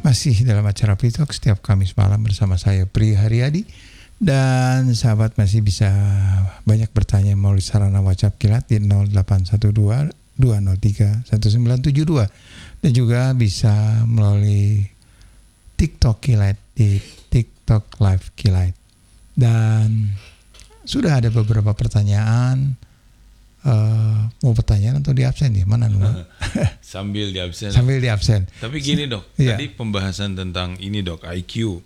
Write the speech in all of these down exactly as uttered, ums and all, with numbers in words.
Masih dalam acara Pitok setiap Kamis malam bersama saya Pri Haryadi. Dan sahabat masih bisa banyak bertanya melalui sarana WhatsApp Kilat di nol delapan satu dua dua nol tiga satu sembilan tujuh dua. Dan juga bisa melalui TikTok Kilat di TikTok Live Kilat. Dan sudah ada beberapa pertanyaan. Uh, mau pertanyaan atau di absen ya? Mana nomor? Sambil di absen. Sambil di absen. Tapi gini dok, iya. Tadi pembahasan tentang ini dok, I Q.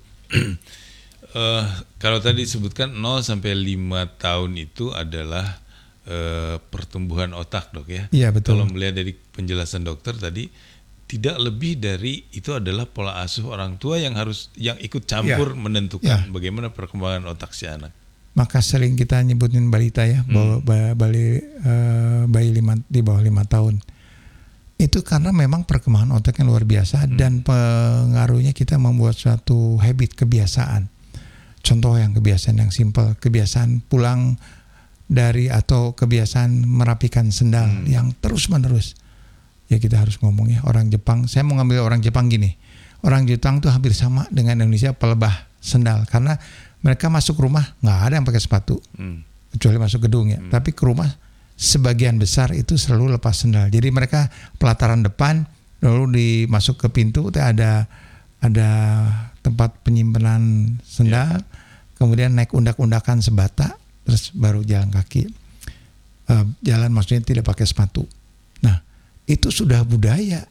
uh, kalau tadi disebutkan nol sampai lima tahun itu adalah uh, pertumbuhan otak dok ya. Iya betul. Kalau melihat dari penjelasan dokter tadi, tidak lebih dari itu adalah pola asuh orang tua yang harus yang ikut campur ya. menentukan ya. bagaimana perkembangan otak si anak. Maka sering kita nyebutin balita ya, hmm. bahwa bayi, uh, bayi lima, di bawah lima tahun. Itu karena memang perkembangan otaknya luar biasa hmm. dan pengaruhnya kita membuat suatu habit, kebiasaan. Contoh yang kebiasaan yang simpel, kebiasaan pulang dari atau kebiasaan merapikan sendal hmm. yang terus-menerus. Ya kita harus ngomong ya, orang Jepang, saya mau ngambil orang Jepang gini. Orang Jepang tuh hampir sama dengan Indonesia pelebah sendal karena mereka masuk rumah nggak ada yang pakai sepatu hmm. kecuali masuk gedung ya. Hmm. Tapi ke rumah sebagian besar itu selalu lepas sendal. Jadi mereka pelataran depan lalu dimasuk ke pintu ada ada tempat penyimpanan sendal, yeah. kemudian naik undak-undakan sebata, terus baru jalan kaki. Uh, jalan maksudnya tidak pakai sepatu. Nah itu sudah budaya.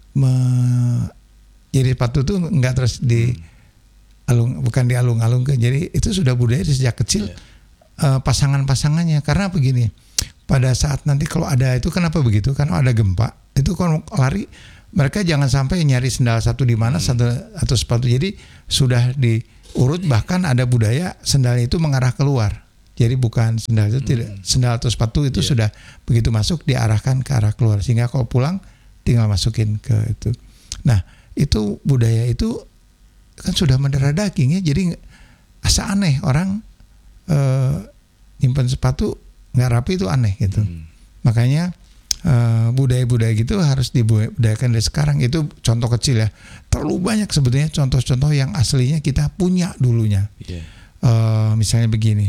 Me- jadi sepatu itu nggak terus di hmm. alung, bukan di alung-alung ke. Jadi itu sudah budaya sejak kecil yeah. uh, pasangan-pasangannya. Karena begini, pada saat nanti kalau ada itu kenapa begitu? Karena ada gempa, itu kalau lari mereka jangan sampai nyari sendal satu di mana hmm. satu atau sepatu. Jadi sudah diurut, bahkan ada budaya sendal itu mengarah keluar. Jadi bukan sendal itu hmm. tidak sendal atau sepatu itu yeah. sudah begitu masuk diarahkan ke arah keluar sehingga kalau pulang tinggal masukin ke itu. Nah itu budaya itu kan sudah mendarah daging ya, jadi asa aneh orang uh, nyimpen sepatu nggak rapi itu aneh gitu. Hmm. Makanya uh, budaya-budaya gitu harus dibudayakan dari sekarang. Itu contoh kecil ya. Terlalu banyak sebetulnya contoh-contoh yang aslinya kita punya dulunya. Yeah. Uh, misalnya begini,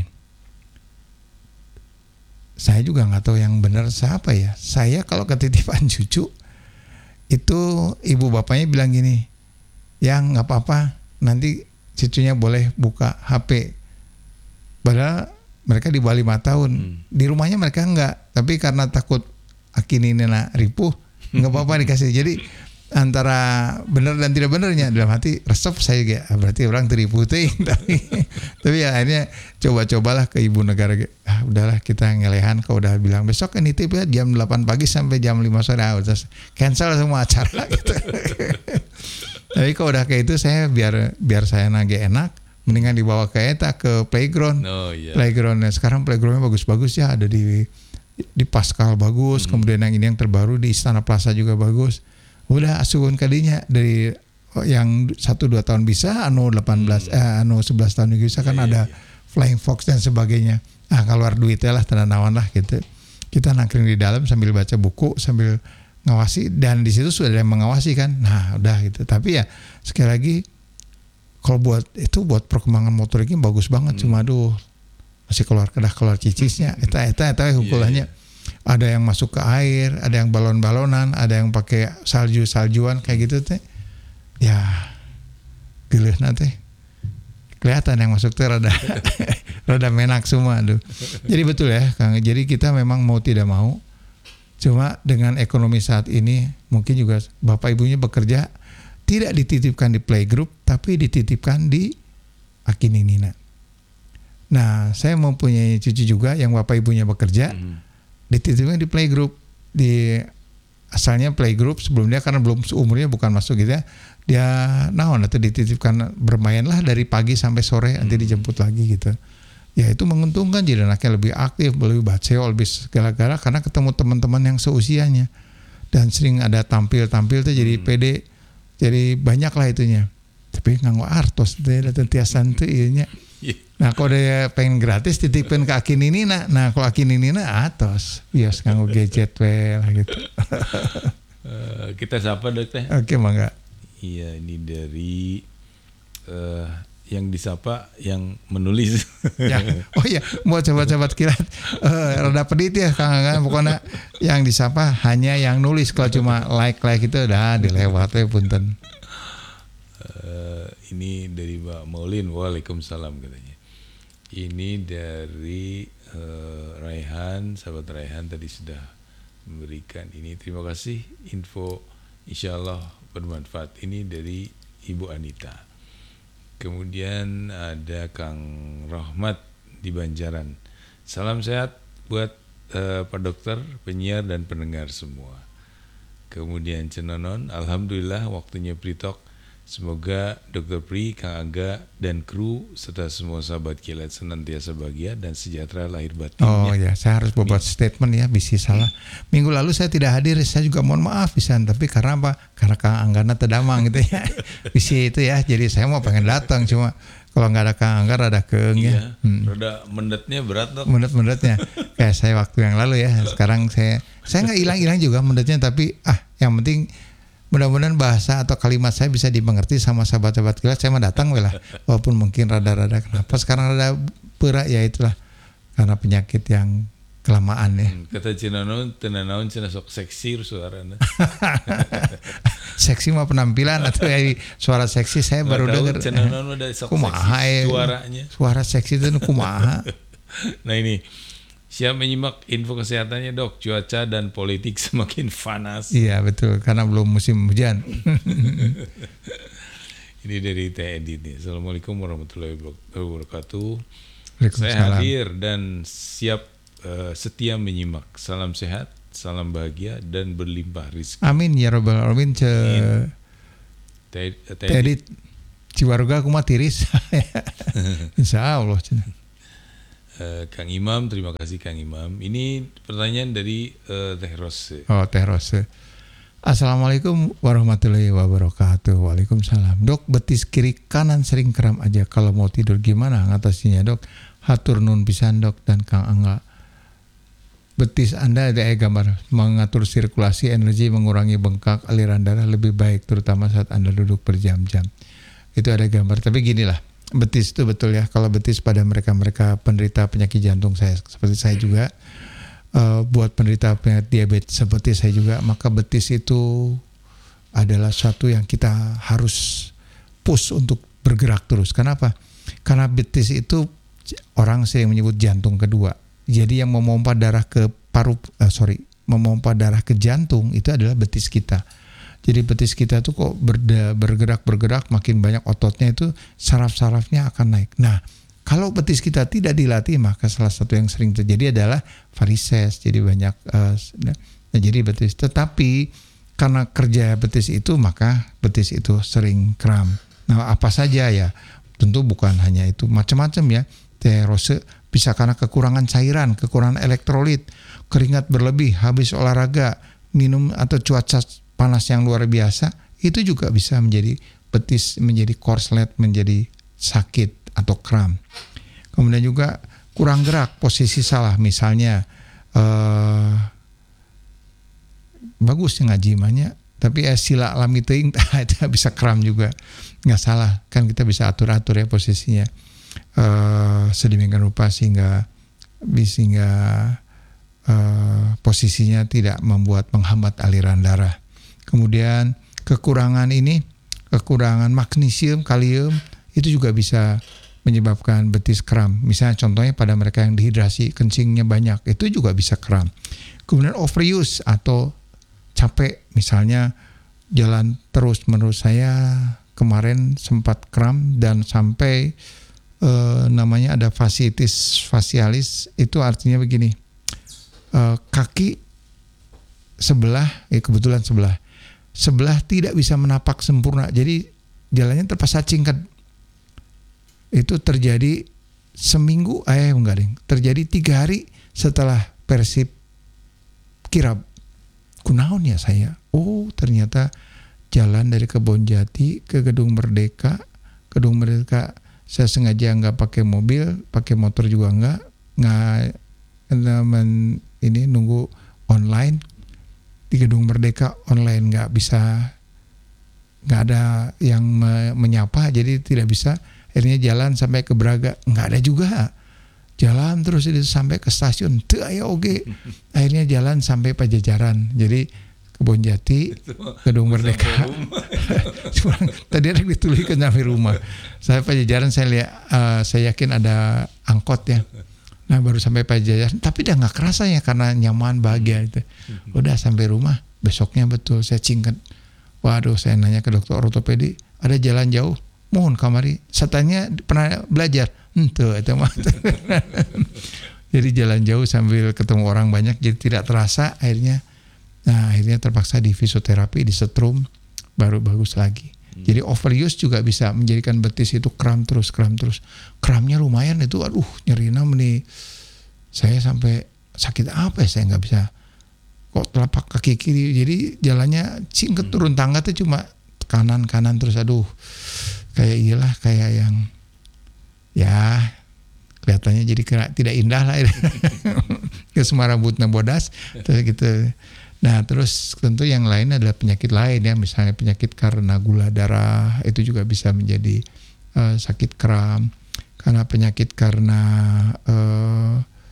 saya juga nggak tahu yang benar siapa ya. Saya kalau ketitipan cucu itu ibu bapaknya bilang gini, yang nggak apa-apa nanti cucunya boleh buka H P. Padahal mereka di bawah lima tahun. Hmm. Di rumahnya mereka enggak, tapi karena takut akin ini nak ripuh, nggak apa-apa dikasih. Jadi antara benar dan tidak benarnya dalam hati resep saya kayak berarti orang teripu ting. tapi tapi ya akhirnya coba-cobalah ke ibu negara. Ah, udahlah kita ngelehan. Kalau udah bilang besok kan nitip ya jam delapan pagi sampai jam lima sore, ah, terus cancel semua acara gitu. Tapi kalau udah kayak itu saya biar biar saya nage enak, mendingan dibawa ke eta ke playground. Oh, yeah. Playgroundnya sekarang playgroundnya bagus-bagus ya, ada di di Pascal bagus, hmm. kemudian yang ini yang terbaru di Istana Plaza juga bagus. Udah asuhun kadinya dari yang satu dua tahun bisa, anu delapan belas, hmm. eh, anu sebelas tahun juga bisa, yeah, kan yeah, ada yeah. Flying Fox dan sebagainya. Ah keluar duitnya lah tenanawan lah gitu. Kita nangkring di dalam sambil baca buku sambil ngawasi, dan di situ sudah ada yang mengawasi kan. Nah udah gitu. Tapi ya sekali lagi kalau buat itu buat perkembangan motoriknya bagus banget. Hmm. Cuma aduh masih keluar kedah keluar cicisnya. Eta eta eta hukulannya. Yeah, yeah. Ada yang masuk ke air, ada yang balon-balonan, ada yang pakai salju-saljuan kayak gitu teh. Ya, pilih nanti. Kelihatan yang masuk teh rada rada menak semua aduh. Jadi betul ya, Kang. Jadi kita memang mau tidak mau, cuma dengan ekonomi saat ini mungkin juga bapak ibunya bekerja tidak dititipkan di playgroup tapi dititipkan di Akininina. Nah, saya mempunyai cucu juga yang bapak ibunya bekerja. Hmm. Dititipkan di playgroup, di asalnya playgroup sebelumnya karena belum umurnya bukan masuk gitu ya, dia naon atau dititipkan bermainlah dari pagi sampai sore, hmm. nanti dijemput lagi gitu. Ya itu menguntungkan, jadi anaknya lebih aktif, lebih baceo, lebih segala-gala karena ketemu teman-teman yang seusianya dan sering ada tampil-tampil tuh jadi hmm. pede, jadi banyak lah itunya. Tapi nganggo artos teh datang tiasan tuh ieunya. Nah kalau dia pengen gratis titipin ke Akininina. Nah kalau Akininina atos bios nganggo gadget we lah gitu. uh, kita sapa dok teh. Oke mangga. Iya, ini dari uh, yang disapa yang menulis. Ya. Oh iya, buat sahabat-sahabat kilat, uh, rada pedit ya Kang Angga. Pokoknya yang disapa hanya yang nulis. Kalau cuma like-like itu udah dilewat ya punten. Uh, ini dari Mbak Maulin, waalaikumsalam katanya. Ini dari uh, Raihan, sahabat Raihan tadi sudah memberikan ini. Terima kasih info, insya Allah bermanfaat. Ini dari Ibu Anita. Kemudian ada Kang Rohmat di Banjaran. Salam sehat buat uh, Pak Dokter, penyiar dan pendengar semua. Kemudian Cenonon, alhamdulillah waktunya Pritok. Semoga Dokter Pri, Kang Angga, dan kru serta semua sahabat kilat senantiasa bahagia dan sejahtera lahir batinnya. Oh ya, saya harus membuat statement ya, bisa salah. Minggu lalu saya tidak hadir, saya juga mohon maaf pisan. Tapi karena apa? Karena Kang Anggana terdamang gitu ya. Bisa itu ya. Jadi saya mau pengen datang, cuma kalau nggak ada Kang Angga rada keeng ya. Iya, Hmm. rada mendetnya berat dok. Mendet-mendetnya kayak saya waktu yang lalu ya. Sekarang saya saya nggak hilang-hilang juga mendetnya, tapi ah yang penting mudah-mudahan bahasa atau kalimat saya bisa dimengerti sama sahabat-sahabat kilat. Saya mah datang lah, walaupun mungkin rada-rada kenapa sekarang rada perak ya, itulah karena penyakit yang kelamaan ya. Hmm, kata Cina naon, tena naon Cina sok seksi suaranya. Seksi mah penampilan atau ya suara seksi saya baru dengar. Cina naon udah sok Kumaha seksi ya. suaranya. Suara seksi itu kumaha. Nah ini, siap menyimak info kesehatannya dok, cuaca dan politik semakin panas. Iya betul, karena belum musim hujan. Ini dari Teh Edit nih. Assalamualaikum warahmatullahi wabarakatuh. Saya Waalaikumsalam. hadir dan siap uh, setia menyimak. Salam sehat, salam bahagia dan berlimpah rezeki. Amin ya robbal alamin. Ce Teh Teh Edit. Edit Ciwaruga aku mah tiris. Insya Allah. Uh, Kang Imam, terima kasih Kang Imam. Ini pertanyaan dari uh, Teh Rose. Oh Teh Rose. Assalamualaikum warahmatullahi wabarakatuh. Waalaikumsalam. Dok, betis kiri kanan sering kram aja. Kalau mau tidur gimana ngatasinya dok? Hatur nun pisan dok dan Kang Angga. Betis Anda ada gambar mengatur sirkulasi energi, mengurangi bengkak, aliran darah lebih baik, terutama saat Anda duduk berjam-jam. Itu ada gambar. Tapi ginilah, betis itu betul ya. Kalau betis pada mereka-mereka penderita penyakit jantung saya seperti saya juga, uh, buat penderita penyakit diabetes seperti saya juga, maka betis itu adalah suatu yang kita harus push untuk bergerak terus. Kenapa? Karena betis itu orang sering menyebut jantung kedua. Jadi yang memompa darah ke paru, uh, sorry, memompa darah ke jantung itu adalah betis kita. Jadi betis kita tuh kok berda, bergerak-bergerak, makin banyak ototnya itu saraf-sarafnya akan naik. Nah, kalau betis kita tidak dilatih, maka salah satu yang sering terjadi adalah varises. Jadi banyak, uh, nah, jadi betis. Tetapi karena kerja betis itu, maka betis itu sering kram. Nah, apa saja ya? Tentu bukan hanya itu, macam-macam ya. Teh Rose bisa karena kekurangan cairan, kekurangan elektrolit, keringat berlebih, habis olahraga, minum atau cuaca panas yang luar biasa, itu juga bisa menjadi betis, menjadi korslet, menjadi sakit atau kram. Kemudian juga kurang gerak, posisi salah, misalnya eh, bagus yang ngaji mahnya, tapi ya sila alami teuing itu bisa kram juga, nggak salah kan, kita bisa atur-atur ya posisinya eh, sedemikian rupa sehingga sehingga eh, posisinya tidak membuat menghambat aliran darah. Kemudian kekurangan ini, kekurangan magnesium, kalium, itu juga bisa menyebabkan betis kram. Misalnya contohnya pada mereka yang dehidrasi, kencingnya banyak, itu juga bisa kram. Kemudian overuse atau capek, misalnya jalan terus, menurut saya kemarin sempat kram dan sampai eh, namanya ada fasciitis facialis, itu artinya begini, eh, kaki sebelah, eh, kebetulan sebelah, sebelah tidak bisa menapak sempurna, jadi jalannya terpaksa cingkat. Itu terjadi seminggu, eh enggak deh, terjadi tiga hari setelah Persib kirab. Kunaon ya saya? Oh ternyata jalan dari Kebonjati ke Gedung Merdeka, Gedung Merdeka saya sengaja nggak pakai mobil, pakai motor juga nggak, nggak ini nunggu online. Di Gedung Merdeka online nggak bisa nggak ada yang me- menyapa, jadi tidak bisa. Akhirnya jalan sampai ke Braga, nggak ada juga. Jalan terus itu sampai ke stasiun, teu aya oge. Akhirnya jalan sampai Pajajaran. Jadi Kebonjati, Gedung Merdeka. Tadi ada dituliskan sampai rumah. Saya Pajajaran saya lihat, uh, saya yakin ada angkot ya. Nah baru sampai Pajajaran, tapi udah nggak kerasa ya karena nyaman, bahagia itu. Udah sampai rumah, besoknya betul saya cingket. Waduh, saya nanya ke dokter ortopedi, ada jalan jauh, mohon kamari. Saya tanya pernah belajar, ente itu mah. Jadi jalan jauh sambil ketemu orang banyak, jadi tidak terasa. Akhirnya, nah akhirnya terpaksa di fisioterapi, di setrum, baru bagus lagi. Jadi overuse juga bisa menjadikan betis itu kram terus, kram terus. Kramnya lumayan itu, aduh nyerina meni. Saya sampai sakit apa ya, saya nggak bisa. Kok telapak kaki kiri, jadi jalannya singkat turun tangga tuh cuma kanan kanan terus, aduh kayak iyalah kayak yang ya kelihatannya jadi kira, tidak indah lah. Ke semua rambutnya bodas terus gitu. Nah terus tentu yang lain adalah penyakit lain ya, misalnya penyakit karena gula darah itu juga bisa menjadi uh, sakit kram, karena penyakit karena uh,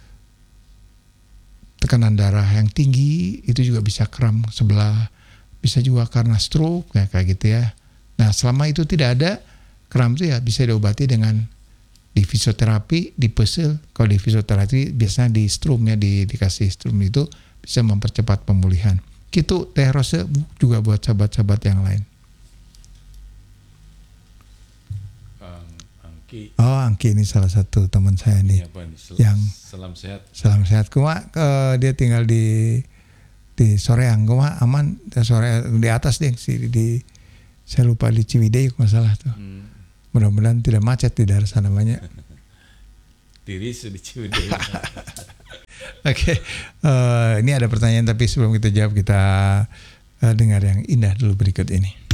tekanan darah yang tinggi itu juga bisa kram sebelah, bisa juga karena stroke ya, kayak gitu ya. Nah selama itu tidak ada kram itu ya bisa diobati dengan di fisioterapi, di pesel. Kalau di fisioterapi biasanya di strum ya, di, dikasih strum itu bisa mempercepat pemulihan. Gitu Teh Rose juga buat sahabat-sahabat yang lain. Oh Angki ini salah satu teman saya nih, apa nih? Sel- yang salam sehat. Salam sehat. Kuma uh, dia tinggal di di Soreang. Kuma aman di sore di atas deh si di saya lupa di Ciwidey masalah tuh. Hmm. Mudah-mudahan tidak macet di daerah sana banyak. Tiris di Ciwidey. Oke, okay. uh, ini ada pertanyaan tapi sebelum kita jawab kita uh, dengar yang indah dulu berikut ini.